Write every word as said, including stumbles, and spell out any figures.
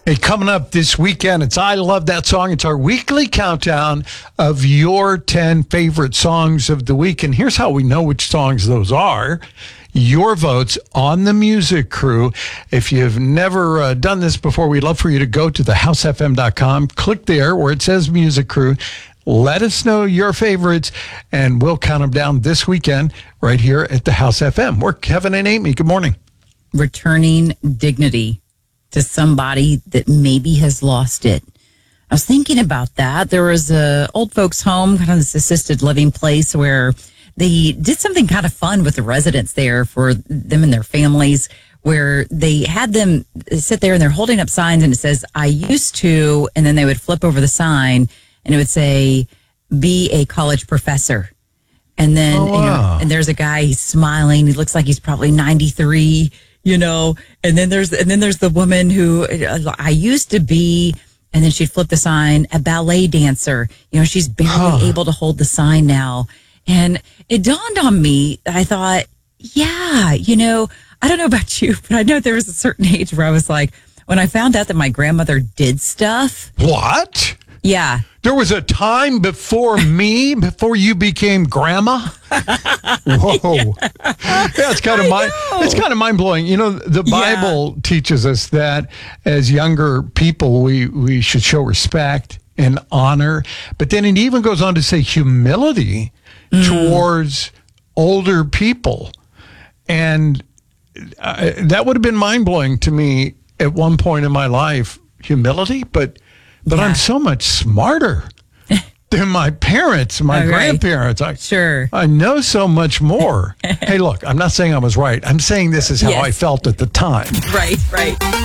Hey, coming up this weekend, it's I Love That Song. It's our weekly countdown of your ten favorite songs of the week. And here's how we know which songs those are. Your votes on the Music Crew. If you've never uh, done this before, we'd love for you to go to the house f m dot com. Click there where it says Music Crew. Let us know your favorites, and we'll count them down this weekend right here at the House F M. We're Kevin and Amy. Good morning. Returning dignity to somebody that maybe has lost it. I was thinking about that. There was a old folks home, kind of this assisted living place where they did something kind of fun with the residents there for them and their families, where they had them sit there and they're holding up signs and it says, I used to, and then they would flip over the sign and it would say, be a college professor. And then, oh, wow. you know, and there's a guy, he's smiling. He looks like he's probably ninety-three, you know, and then there's, and then there's the woman who I used to be, and then she'd flip the sign, a ballet dancer. You know, she's barely huh. able to hold the sign now. And it dawned on me, I thought, yeah, you know, I don't know about you, but I know there was a certain age where I was like, when I found out that my grandmother did stuff. What? Yeah. There was a time before me, before you became grandma? Whoa. Yeah, it's kind of mind, it's kind of mind-blowing. You know, the Bible yeah. teaches us that as younger people, we, we should show respect and honor. But then it even goes on to say humility mm. towards older people. And uh, that would have been mind-blowing to me at one point in my life, humility, but But yeah. I'm so much smarter than my parents, my oh, grandparents. I, sure. I know so much more. Hey, look, I'm not saying I was right. I'm saying this is how yes. I felt at the time. Right, right.